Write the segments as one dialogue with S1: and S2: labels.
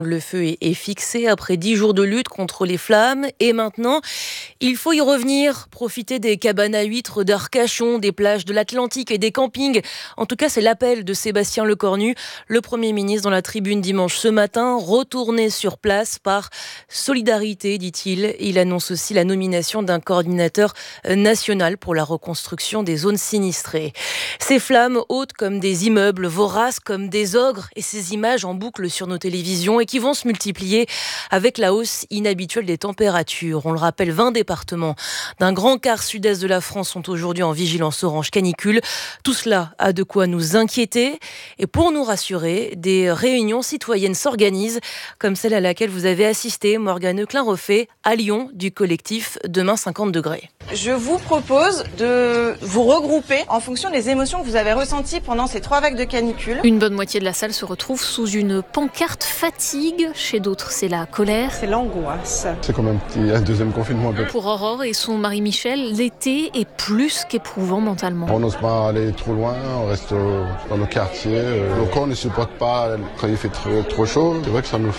S1: Le feu est fixé après 10 jours de lutte contre les flammes et maintenant, il faut y revenir, profiter des cabanes à huîtres d'Arcachon, des plages de l'Atlantique et des campings. En tout cas, c'est l'appel de Sébastien Lecornu, le Premier ministre dans la tribune dimanche ce matin, retourné sur place par solidarité, dit-il. Il annonce aussi la nomination d'un coordinateur national pour la reconstruction des zones sinistrées. Ces flammes hautes comme des immeubles, voraces comme des ogres et ces images en boucle sur nos télévisions et qui vont se multiplier avec la hausse inhabituelle des températures. On le rappelle, 20 départements d'un grand quart sud-est de la France sont aujourd'hui en vigilance orange canicule. Tout cela a de quoi nous inquiéter. Et pour nous rassurer, des réunions citoyennes s'organisent, comme celle à laquelle vous avez assisté, Morgane Klein-Roffet, à Lyon, du collectif Demain 50 degrés.
S2: Je vous propose de vous regrouper en fonction des émotions que vous avez ressenties pendant ces 3 vagues de canicule.
S3: Une bonne moitié de la salle se retrouve sous une pancarte fatigue. Chez d'autres, c'est la colère.
S2: C'est l'angoisse.
S4: C'est comme un deuxième confinement.
S3: Pour Aurore et son mari Michel, l'été est plus qu'éprouvant mentalement.
S4: On n'ose pas aller trop loin, on reste dans nos quartiers. Le corps ne supporte pas quand il fait trop chaud. C'est vrai que ça nous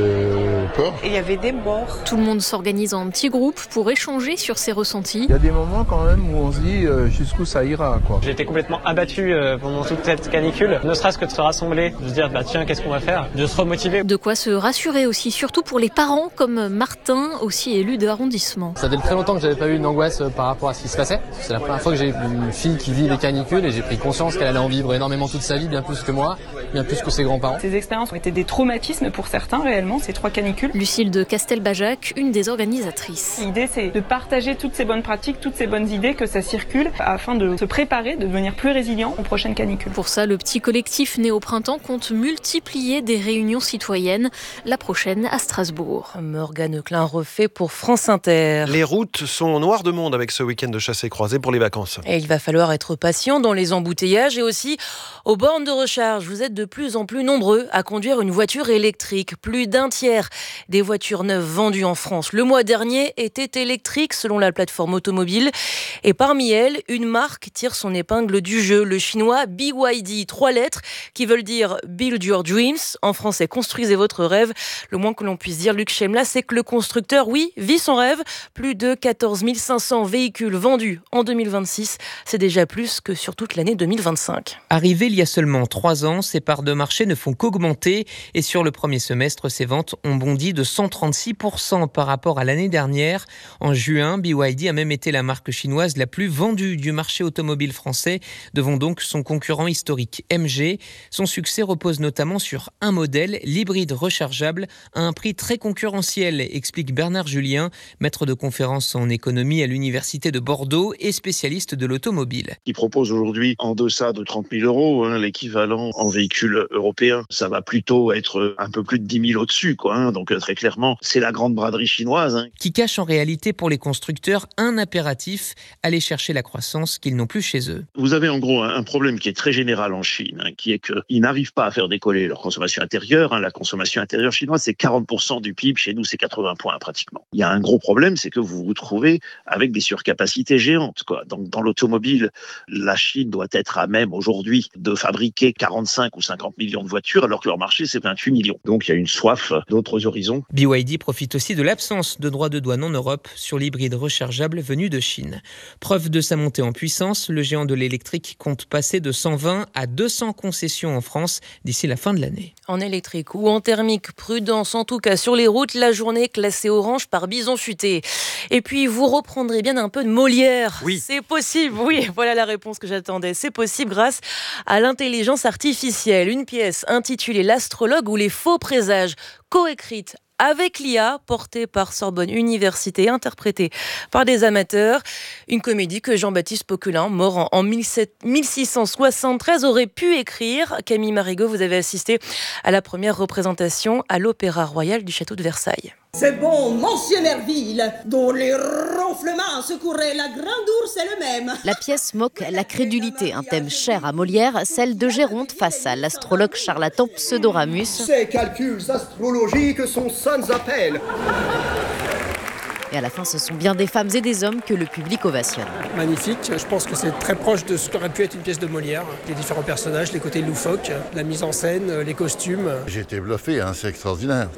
S4: fait peur.
S2: Et il y avait des morts.
S3: Tout le monde s'organise en petits groupes pour échanger sur ses ressentis.
S5: Il y a des moments quand même où on se dit jusqu'où ça ira, quoi.
S6: J'ai été complètement abattu pendant toute cette canicule. Ne serait-ce que de se rassembler, de se dire tiens, qu'est-ce qu'on va faire, de se remotiver.
S3: De quoi se rassurer aussi, surtout pour les parents comme Martin, aussi élu d'arrondissement.
S7: Ça fait très longtemps que j'avais pas eu une angoisse par rapport à ce qui se passait. C'est la première fois que j'ai une fille qui vit les canicules et j'ai pris conscience qu'elle allait en vivre énormément toute sa vie, bien plus que moi, bien plus que ses grands-parents.
S8: Ces expériences ont été des traumatismes pour certains réellement, ces 3 canicules.
S3: Lucille de Castelbajac, une des organisatrices.
S8: L'idée c'est de partager toutes ces bonnes pratiques, toutes ces bonnes idées, que ça circule afin de se préparer, de devenir plus résilient aux prochaines canicules.
S3: Pour ça, le petit collectif né au printemps compte multiplier des réunions citoyennes. La prochaine à Strasbourg.
S1: Morgane Klein-Roffet pour France Inter.
S9: Les routes sont noires de monde avec ce week-end de chassés-croisés pour les vacances.
S1: Et il va falloir être patient dans les embouteillages et aussi aux bornes de recharge. Vous êtes de plus en plus nombreux à conduire une voiture électrique. Plus d'un tiers des voitures neuves vendues en France le mois dernier étaient électriques selon la plateforme automobile. Et parmi elles, une marque tire son épingle du jeu. Le chinois BYD, 3 lettres qui veulent dire Build Your Dreams. En français, construisez votre rêve. Le moins que l'on puisse dire, Luc Chemla, c'est que le constructeur, oui, vit son rêve. Plus de 14 500 véhicules vendus en 2026. C'est déjà plus que sur toute l'année 2025.
S10: Arrivé il y a seulement 3 ans, ces parts de marché ne font qu'augmenter. Et sur le premier semestre, ces ventes ont bondi de 136% par rapport à l'année dernière. En juin, BYD a même été la marque chinoise la plus vendue du marché automobile français, devant donc son concurrent historique MG. Son succès repose notamment sur un modèle, l'hybride rechargeable, à un prix très concurrentiel, explique Bernard Julien, maître de conférence en économie à l'université de Bordeaux et spécialiste de l'automobile.
S11: Il propose aujourd'hui en deçà de 30 000 euros, l'équivalent en véhicule européen. Ça va plutôt être un peu plus de 10 000 au-dessus, Donc très clairement, c'est la grande braderie chinoise.
S10: Qui cache en réalité pour les constructeurs un impératif, aller chercher la croissance qu'ils n'ont plus chez eux.
S11: Vous avez en gros un problème qui est très général en Chine, qui est qu'ils n'arrivent pas à faire décoller leur consommation intérieure. La consommation intérieure chinoise, c'est 40% du PIB. Chez nous, c'est 80 points pratiquement. Il y a un gros problème, c'est que vous vous trouvez avec des surcapacités géantes, Donc, dans l'automobile, la Chine doit être à même aujourd'hui de fabriquer 45 ou 50 millions de voitures, alors que leur marché, c'est 28 millions. Donc, il y a une soif d'autres horizons.
S10: BYD profite aussi de l'absence de droits de douane en Europe sur l'hybride rechargeable venu de Chine. Preuve de sa montée en puissance, le géant de l'électrique compte passer de 120 à 200 concessions en France d'ici la fin de l'année.
S1: En électrique ou en thermique, prudence en tout cas sur les routes, la journée classée orange par bison futé. Et puis vous reprendrez bien un peu de Molière.
S9: Oui.
S1: C'est possible, oui, voilà la réponse que j'attendais. C'est possible grâce à l'intelligence artificielle. Une pièce intitulée L'astrologue ou les faux présages, coécrite avec l'IA, portée par Sorbonne Université, interprétée par des amateurs. Une comédie que Jean-Baptiste Poquelin, mort en 1673, aurait pu écrire. Camille Marigot, vous avez assisté à la première représentation à l'Opéra Royal du Château de Versailles.
S12: C'est bon, monsieur Merville, dont les ronflements secouraient la grande ours elle-même.
S13: La pièce moque la crédulité, un thème cher à Molière, celle de Géronte face à l'astrologue charlatan Pseudoramus.
S14: Ces calculs astrologiques sont sans appel.
S13: Et à la fin, ce sont bien des femmes et des hommes que le public ovationne.
S14: Magnifique, je pense que c'est très proche de ce qu'aurait pu être une pièce de Molière. Les différents personnages, les côtés loufoques, la mise en scène, les costumes.
S4: J'ai été bluffé, c'est extraordinaire.